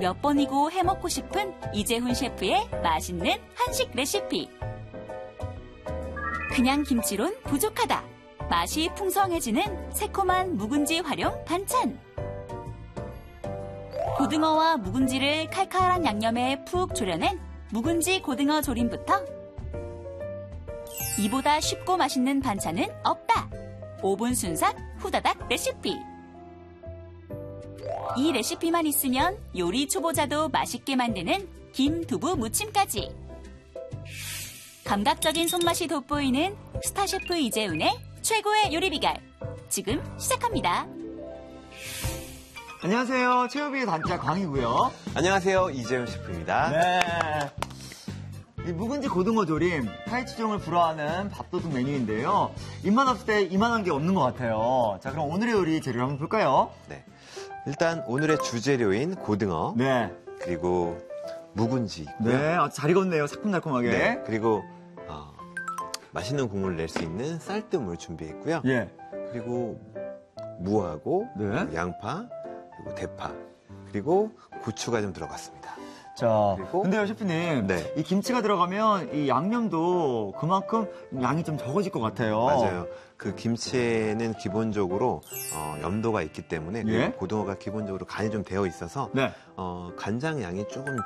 몇 번이고 해먹고 싶은 이재훈 셰프의 맛있는 한식 레시피. 그냥 김치론 부족하다. 맛이 풍성해지는 새콤한 묵은지 활용 반찬. 고등어와 묵은지를 칼칼한 양념에 푹 졸여낸 묵은지 고등어 조림부터 이보다 쉽고 맛있는 반찬은 없다. 5분 순삭 후다닥 레시피. 이 레시피만 있으면 요리 초보자도 맛있게 만드는 김두부 무침까지. 감각적인 손맛이 돋보이는 스타셰프 이재훈의 최고의 요리 비결. 지금 시작합니다. 안녕하세요. 최우비의 단짝 광이고요. 안녕하세요. 이재훈 셰프입니다. 네. 이 묵은지 고등어 조림, 타이치종을 불허하는 밥도둑 메뉴인데요. 입맛 없을 때 이만한 게 없는 것 같아요. 자, 그럼 오늘의 요리 재료를 한번 볼까요? 네. 일단 오늘의 주재료인 고등어, 네. 그리고 묵은지 있고요. 네, 아주 잘 익었네요. 새콤달콤하게. 네. 그리고 맛있는 국물을 낼 수 있는 쌀뜨물 준비했고요. 예. 그리고 무하고 네. 양파, 그리고 대파, 그리고 고추가 좀 들어갔습니다. 자, 그리고 근데요, 셰프님. 네. 이 김치가 들어가면 이 양념도 그만큼 양이 좀 적어질 것 같아요. 맞아요. 그 김치에는 기본적으로 염도가 있기 때문에 예? 고등어가 기본적으로 간이 좀 되어 있어서 네. 간장 양이 조금